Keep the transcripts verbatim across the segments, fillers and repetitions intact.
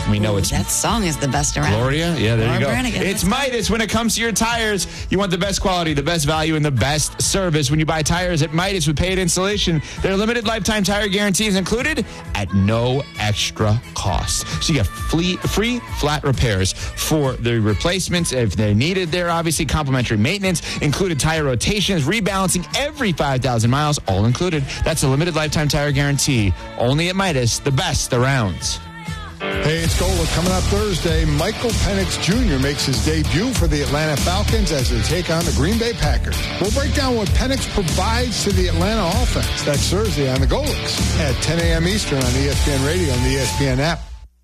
We know Ooh, it's that song is the best around. Gloria. Yeah, there Laura you go. Branigan, It's that's Midas. When it comes to your tires, you want the best quality, the best value, and the best service. When you buy tires at Midas with paid installation, their limited lifetime tire guarantee is included at no extra cost. So you get free, free flat repairs for the replacements if they're needed there. Obviously, complimentary maintenance, included tire rotations, rebalancing every five thousand miles, all included. That's a limited lifetime tire guarantee. Only at Midas, the best around. Hey, it's Gola. Coming up Thursday, Michael Penix Junior makes his debut for the Atlanta Falcons as they take on the Green Bay Packers. We'll break down what Penix provides to the Atlanta offense. That's Thursday on the Golics at ten a.m. Eastern on E S P N Radio and the E S P N app.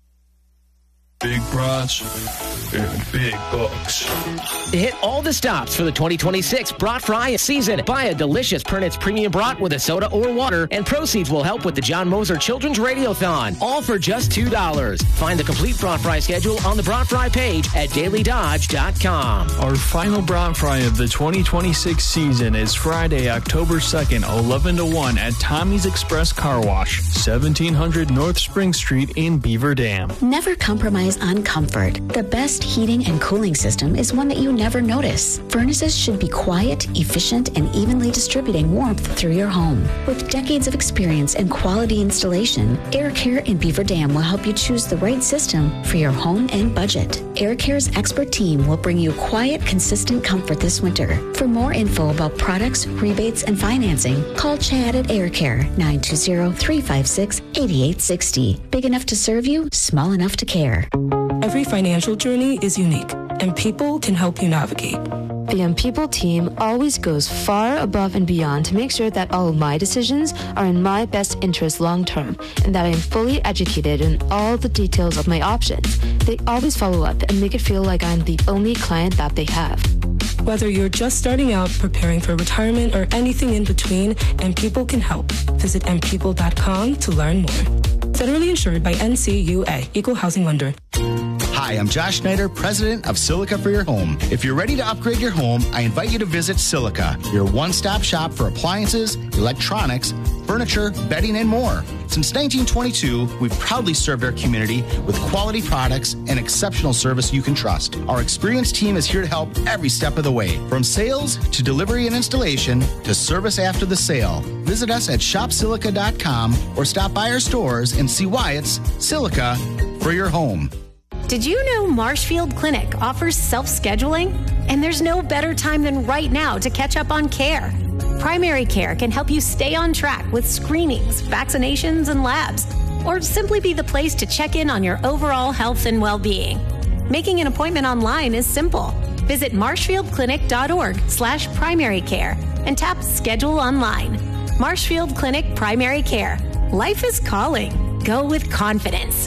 Big brats and big bucks. Hit all the stops for the twenty twenty-six Brat Fry season. Buy a delicious Pernitz Premium Brat with a soda or water, and proceeds will help with the John Moser Children's Radiothon. All for just two dollars. Find the complete Brat Fry schedule on the Brat Fry page at daily dodge dot com. Our final Brat Fry of the twenty twenty-six season is Friday, October second, eleven to one at Tommy's Express Car Wash, seventeen hundred North Spring Street in Beaver Dam. Never compromise on comfort. The best heating and cooling system is one that you never notice. Furnaces should be quiet, efficient, and evenly distributing warmth through your home. With decades of experience and quality installation, Air Care in Beaver Dam will help you choose the right system for your home and budget. Air Care's expert team will bring you quiet, consistent comfort this winter. For more info about products, rebates, and financing, call Chad at Air Care, nine two zero, three five six, eight eight six zero. Big enough to serve you, small enough to care. Every financial journey is unique, and people can help you navigate. The M People team always goes far above and beyond to make sure that all of my decisions are in my best interest long term, and that I am fully educated in all the details of my options. They always follow up and make it feel like I'm the only client that they have. Whether you're just starting out, preparing for retirement, or anything in between, M People can help. Visit m people dot com to learn more. Federally insured by N C U A, Equal Housing Lender. Hi, I'm Josh Schneider, president of Silica for Your Home. If you're ready to upgrade your home, I invite you to visit Silica, your one-stop shop for appliances, electronics, furniture, bedding, and more. Since nineteen twenty-two, we've proudly served our community with quality products and exceptional service you can trust. Our experienced team is here to help every step of the way, from sales to delivery and installation to service after the sale. Visit us at shop silica dot com or stop by our stores and see why it's Silica for your home. Did you know Marshfield Clinic offers self-scheduling? And there's no better time than right now to catch up on care. Primary care can help you stay on track with screenings, vaccinations, and labs, or simply be the place to check in on your overall health and well-being. Making an appointment online is simple. Visit marshfieldclinic.org slash primary care and tap Schedule Online. Marshfield Clinic Primary Care. Life is calling. Go with confidence.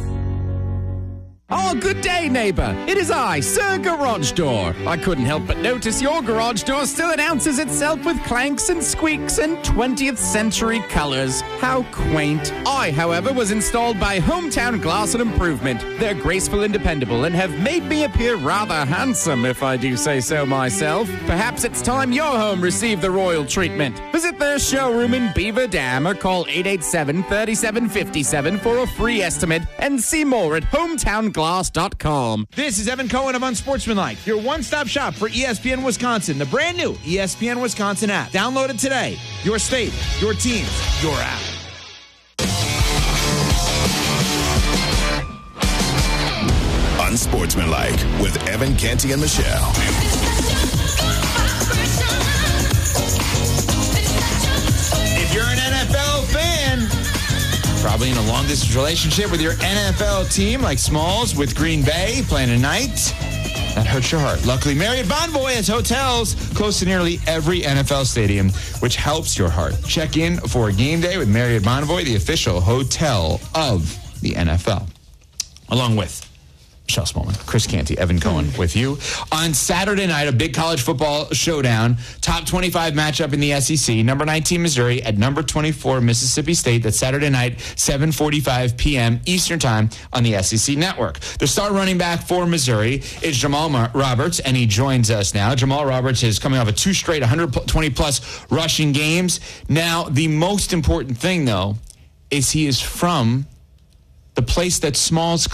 Oh, good day, neighbour. It is I, Sir Garage Door. I couldn't help but notice your garage door still announces itself with clanks and squeaks and twentieth century colours. How quaint. I, however, was installed by Hometown Glass and Improvement. They're graceful and dependable and have made me appear rather handsome, if I do say so myself. Perhaps it's time your home received the royal treatment. Visit their showroom in Beaver Dam or call eight eight seven, three seven five seven for a free estimate and see more at hometown glass dot com. This is Evan Cohen of Unsportsmanlike, your one-stop shop for E S P N Wisconsin, the brand new E S P N Wisconsin app. Download it today. Your state, your teams, your app. Unsportsmanlike with Evan Canty and Michelle. If you're an N F L fan, probably in a long-distance relationship with your N F L team, like Smalls with Green Bay playing tonight, that hurts your heart. Luckily, Marriott Bonvoy has hotels close to nearly every N F L stadium, which helps your heart. Check in for a game day with Marriott Bonvoy, the official hotel of the N F L. Along with Michelle Smallman, Chris Canty, Evan Cohen with you. On Saturday night, a big college football showdown. Top twenty-five matchup in the S E C. Number nineteen, Missouri, at number twenty-four, Mississippi State. That's Saturday night, seven forty-five p.m. Eastern Time on the S E C Network. The star running back for Missouri is Jamal Roberts, and he joins us now. Jamal Roberts is coming off a two straight one hundred twenty plus rushing games. Now, the most important thing, though, is he is from the place that Smalls